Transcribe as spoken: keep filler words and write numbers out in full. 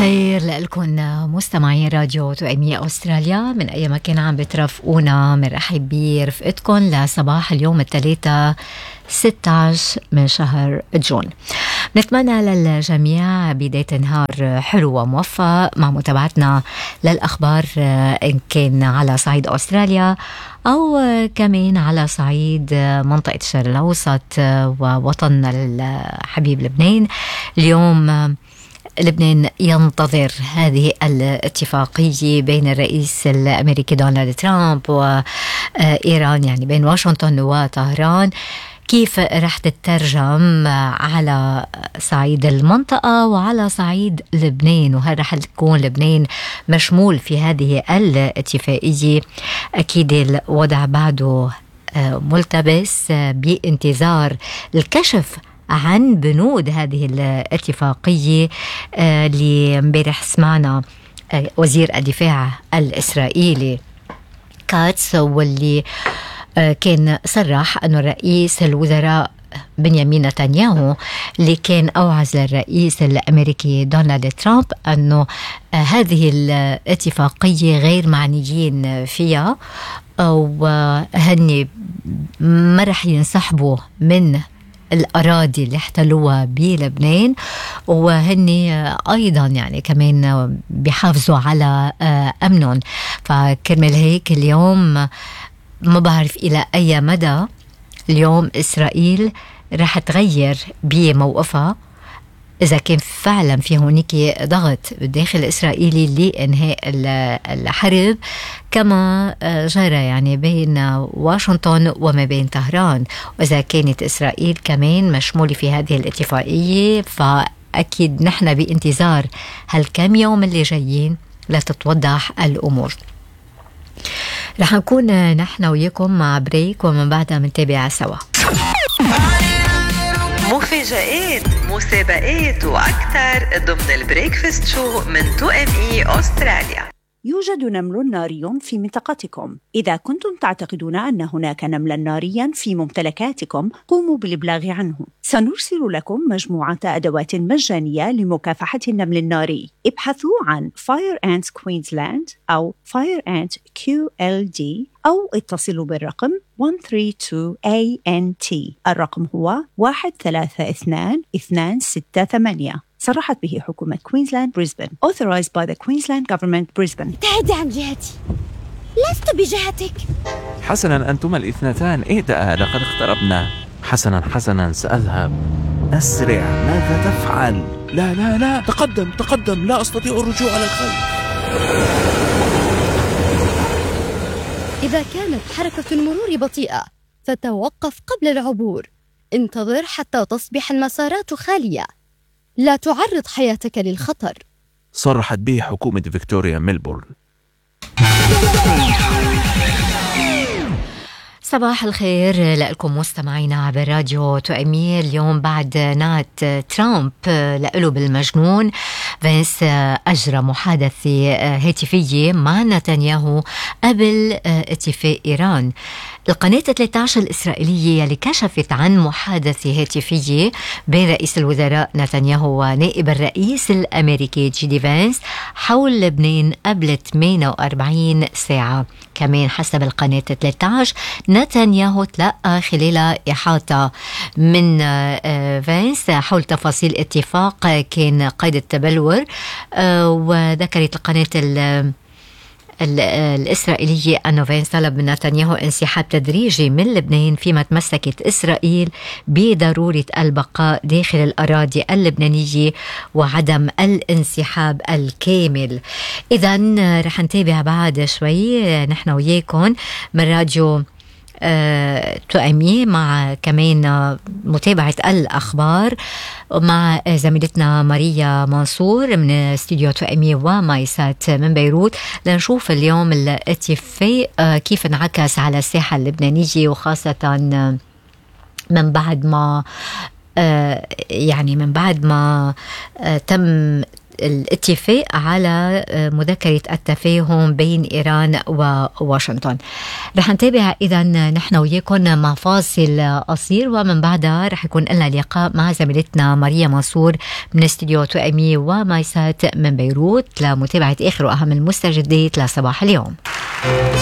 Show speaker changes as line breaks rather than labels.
الخير لكم مستمعين راديو توأمية أستراليا من أي مكان عم بترافقونا. مرحب برفقتكم لصباح اليوم الثلاثاء ستة عشر من شهر جون. نتمنى للجميع بداية نهار حلو وموفق مع متابعتنا للأخبار إن كان على صعيد أستراليا أو كمان على صعيد منطقة الشرق الأوسط ووطننا الحبيب لبنان. اليوم لبنان ينتظر هذه الاتفاقية بين الرئيس الأمريكي دونالد ترامب وإيران، يعني بين واشنطن وطهران، كيف رح تترجم على صعيد المنطقة وعلى صعيد لبنان، وهل رح تكون لبنان مشمول في هذه الاتفاقية. أكيد الوضع بعده ملتبس بانتظار الكشف عن بنود هذه الاتفاقية اللي امبارح سمعنا وزير الدفاع الإسرائيلي كاتس، واللي كان صرح أنه رئيس الوزراء بنيامين نتنياهو اللي كان أوعز للرئيس الأمريكي دونالد ترامب أنه هذه الاتفاقية غير معنيين فيها وهن ما رح ينسحبوا من الأراضي اللي احتلوها بلبنان، وهن أيضا يعني كمان بيحافظوا على أمنهم. فكرمال هيك اليوم ما بعرف إلى أي مدى اليوم إسرائيل رح تغير بموقفها، إذا كان فعلا في هونيك ضغط بالداخل الإسرائيلي لإنهاء الحرب كما جرى يعني بين واشنطن وما بين طهران، وإذا كانت إسرائيل كمان مشمولة في هذه الاتفاقية. فأكيد نحن بانتظار هالكم يوم اللي جايين لتتوضح الأمور. رح نكون نحن وياكم مع بريك ومن بعدها منتابع سوا
مفاجآت، مسابقات وأكثر ضمن البريكفاست شو من تو ام اي أستراليا.
يوجد نمل ناري في منطقتكم. إذا كنتم تعتقدون أن هناك نملا ناريا في ممتلكاتكم، قوموا بالإبلاغ عنه. سنرسل لكم مجموعة أدوات مجانية لمكافحة النمل الناري. ابحثوا عن Fire Ants Queensland أو Fire Ant كيو إل دي أو اتصلوا بالرقم واحد ثلاثة اثنين إيه إن تي. الرقم هو واحد ثلاثة اثنين اثنين ستة ثمانية. صرحت به حكومة كوينزلاند بريسبن. Authorized by the Queensland Government Brisbane.
ابتعدي عن جهتي، لست بجهتك.
حسنا أنتما الاثنتان اهدأ، لقد اقتربنا. حسنا حسنا سأذهب. أسرع، ماذا تفعل؟
لا لا لا، تقدم تقدم، لا أستطيع الرجوع على الخلف.
إذا كانت حركة المرور بطيئة فتوقف قبل العبور. انتظر حتى تصبح المسارات خالية. لا تعرض حياتك للخطر.
صرحت به حكومة فيكتوريا ميلبورن.
صباح الخير لكم مستمعينا عبر راديو توأمية. اليوم بعد نات ترامب لقلو بالمجنون، فانس أجرى محادثة هاتفية مع نتنياهو قبل اتفاق إيران. القناة ثلاثة عشر الإسرائيلية اللي كشفت عن محادثة هاتفية بين رئيس الوزراء نتنياهو ونائب الرئيس الأمريكي جي دي فانس حول لبنان قبل ثمانية وأربعين ساعة. كمان حسب القناة ثلاثة عشر نتنياهو تلقى خلال إحاطة من فانس حول تفاصيل اتفاق كان قيد التبلور. وذكرت القناة الإسرائيلية أنه فانس طلب من نتنياهو انسحاب تدريجي من لبنان، فيما تمسكت إسرائيل بضرورة البقاء داخل الأراضي اللبنانية وعدم الانسحاب الكامل. إذن رح نتابع بعد شوي نحن وياكم من راديو أه توأمية مع كمان متابعة الأخبار مع زميلتنا ماريا منصور من استوديو توأمية ومايسات من بيروت، لنشوف اليوم الاتفاق أه كيف انعكس على الساحة اللبنانية، وخاصة من بعد ما أه يعني من بعد ما أه تم الاتفاق على مذكرة التفاهم بين إيران وواشنطن. رح نتابع إذا نحن وياكم مع فاصل قصير، ومن بعدها رح يكون لنا لقاء مع زميلتنا ماريا منصور من استديو تو أمي ومايسات من بيروت لمتابعة آخر وأهم المستجدات لصباح اليوم.